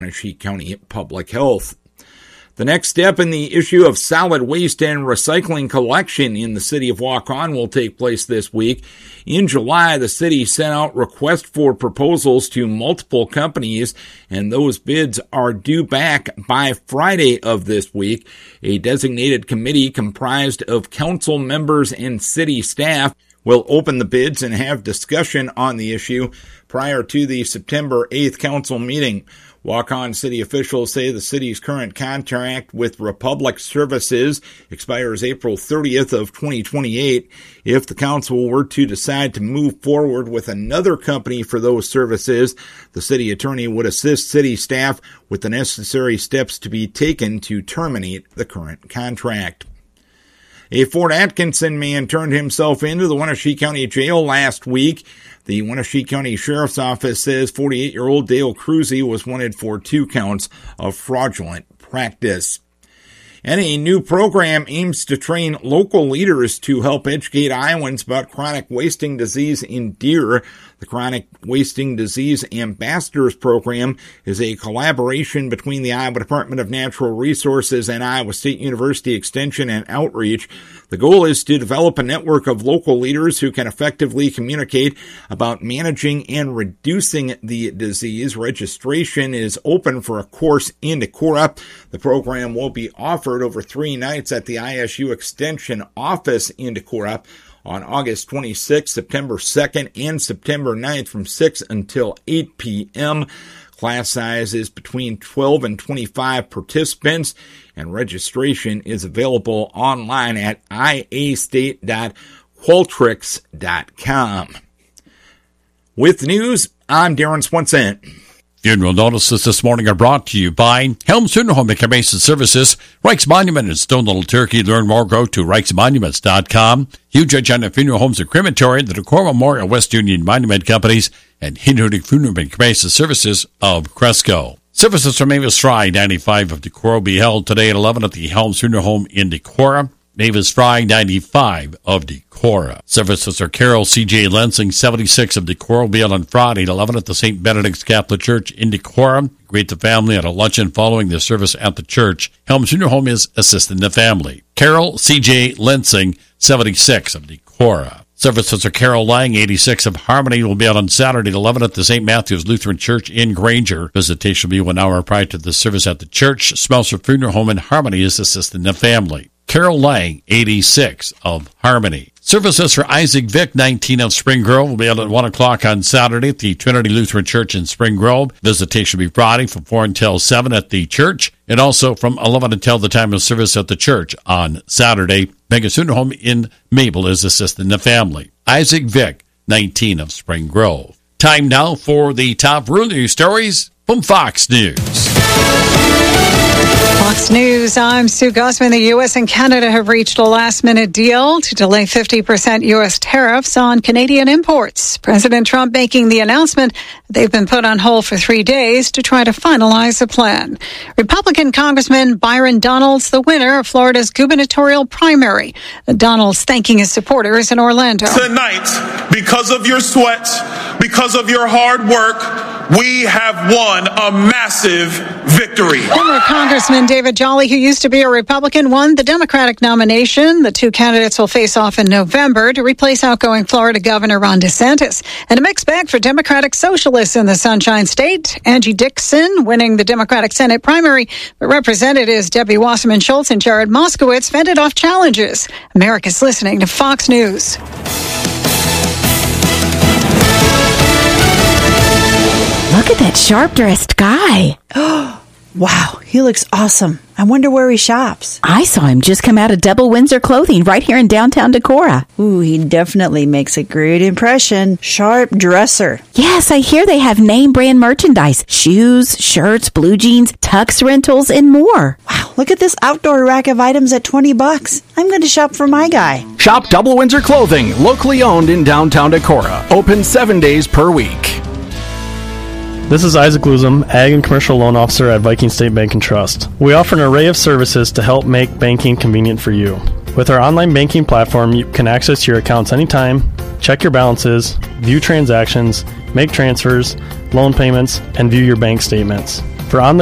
Wenatchee County Public Health. The next step in the issue of solid waste and recycling collection in the city of Waukon will take place this week. In July, the city sent out requests for proposals to multiple companies, and those bids are due back by Friday of this week. A designated committee comprised of council members and city staff will open the bids and have discussion on the issue prior to the September 8th council meeting. Waukon city officials say the city's current contract with Republic Services expires April 30th of 2028. If the council were to decide to move forward with another company for those services, the city attorney would assist city staff with the necessary steps to be taken to terminate the current contract. A Fort Atkinson man turned himself into the Wenatchee County Jail last week. The Wenatchee County Sheriff's Office says 48-year-old Dale Cruzy was wanted for 2 counts of fraudulent practice. And a new program aims to train local leaders to help educate Iowans about chronic wasting disease in deer. The Chronic Wasting Disease Ambassadors Program is a collaboration between the Iowa Department of Natural Resources and Iowa State University Extension and Outreach. The goal is to develop a network of local leaders who can effectively communicate about managing and reducing the disease. Registration is open for a course in Decorah. The program will be offered over 3 nights at the ISU Extension office in Decorah on August 26th, September 2nd, and September 9th from 6 until 8 p.m. Class size is between 12 and 25 participants, and registration is available online at iastate.qualtrics.com. With news, I'm Darren Swenson. Funeral notices this morning are brought to you by Helms Funeral Home and Cremation Services, Reich's Monument in Stone Little Turkey. Learn more, go to reichsmonuments.com. Huge China Funeral Homes and Crematory, the Decorah Memorial West Union Monument Companies, and Hinhooting Funeral and Cremation Services of Cresco. Services from Mavis Fry, 95 of Decorah, will be held today at 11 at the Helms Funeral Home in Decorah. Mavis Fry, 95 of Decorah. Services are Carol C.J. Lensing, 76 of Decorah, will be held on Friday at 11 at the St. Benedict's Catholic Church in Decorah. Greet the family at a luncheon following the service at the church. Helms Funeral Home is assisting the family. Carol C.J. Lensing, 76 of Decorah. Services are Carol Lang, 86 of Harmony, will be out on Saturday at 11 at the St. Matthew's Lutheran Church in Granger. Visitation will be 1 hour prior to the service at the church. Smelser Funeral Home in Harmony is assisting the family. Carol Lang, 86 of Harmony. Services for Isaac Vick, 19 of Spring Grove, will be held at 1 o'clock on Saturday at the Trinity Lutheran Church in Spring Grove. Visitation will be Friday from 4 until 7 at the church, and also from 11 until the time of service at the church on Saturday. Megan Funeral Home in Mabel is assisting the family. Isaac Vick, 19 of Spring Grove. Time now for the top rural news stories from Fox News. Fox News, I'm Sue Gosman. The U.S. and Canada have reached a last-minute deal to delay 50% U.S. tariffs on Canadian imports. President Trump making the announcement they've been put on hold for 3 days to try to finalize a plan. Republican Congressman Byron Donalds, the winner of Florida's gubernatorial primary. Donalds thanking his supporters in Orlando. Tonight, because of your sweat, because of your hard work, we have won a massive victory. Former Congressman David Jolly, who used to be a Republican, won the Democratic nomination. The 2 candidates will face off in November to replace outgoing Florida Governor Ron DeSantis. And a mixed bag for Democratic socialists in the Sunshine State. Angie Dixon winning the Democratic Senate primary, but Representatives Debbie Wasserman Schultz and Jared Moskowitz fended off challenges. America's listening to Fox News. Look at that sharp-dressed guy. Wow, he looks awesome. I wonder where he shops. I saw him just come out of Double Windsor Clothing right here in downtown Decorah. Ooh, he definitely makes a great impression. Sharp dresser. Yes, I hear they have name brand merchandise. Shoes, shirts, blue jeans, tux rentals, and more. Wow, look at this outdoor rack of items at $20. I'm going to shop for my guy. Shop Double Windsor Clothing, locally owned in downtown Decorah. Open 7 days per week. This is Isaac Luzum, Ag and Commercial Loan Officer at Viking State Bank and Trust. We offer an array of services to help make banking convenient for you. With our online banking platform, you can access your accounts anytime, check your balances, view transactions, make transfers, loan payments, and view your bank statements. For online